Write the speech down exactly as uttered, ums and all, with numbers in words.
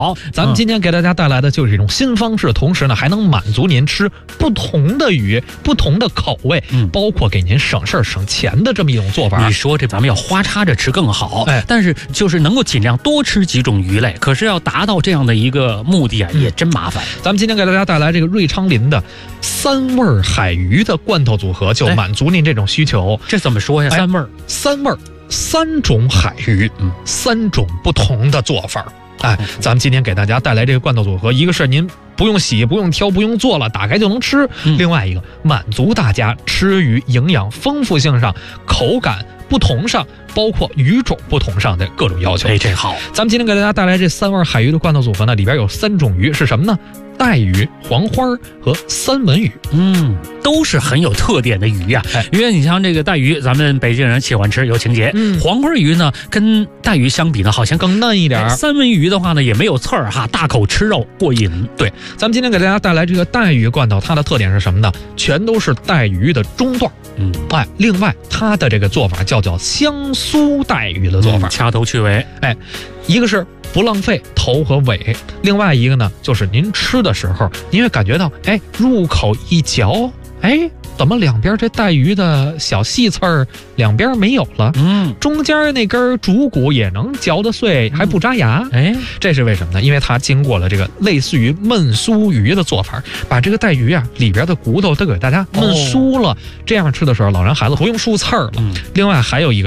好，咱们今天给大家带来的就是一种新方式，同时呢还能满足您吃不同的鱼、不同的口味，嗯，包括给您省事儿省钱的这么一种做法。 你说这咱们要花插着吃更好，哎，但是就是能够尽量多吃几种鱼类，可是要达到这样的一个目的啊，也真麻烦。 咱们今天给大家带来这个瑞昌林的三味海鱼的罐头组合，就满足您这种需求。 这怎么说呀？ 哎、 三味儿， 三味儿，三种海鱼，嗯，三种不同的做法。哎，咱们今天给大家带来这个罐头组合，一个是您不用洗、不用挑、不用做了，打开就能吃；嗯、另外一个满足大家吃鱼营养丰富性上、口感不同上，包括鱼种不同上的各种要求。 哎，这好。 咱们今天给大家带来这三味海鱼的罐头组合呢，里边有三种鱼是什么呢？带鱼、黄花和三文鱼， 嗯，都是很有特点的鱼呀、啊。哎，因为你像这个带鱼，咱们北京人喜欢吃，有情节。嗯，黄花鱼呢，跟带鱼相比呢，好像更嫩一点。 三文鱼的话呢，也没有刺儿哈，大口吃肉过瘾。 对，咱们今天给大家带来这个带鱼罐头，它的特点是什么呢？全都是带鱼的中段。嗯，哎，另外它的这个做法叫叫香酥带鱼的做法， 掐头去尾。 哎，一个是不浪费头和尾，另外一个呢，就是您吃的时候，您会感觉到，哎，入口一嚼，哎，怎么两边这带鱼的小细刺儿两边没有了？嗯，中间那根主骨也能嚼得碎，还不扎牙。哎，这是为什么呢？因为它经过了这个类似于焖酥鱼的做法，把这个带鱼啊里边的骨头都给大家焖酥了，哦、这样吃的时候，老人孩子不用漱刺儿了。嗯、另外还有一个。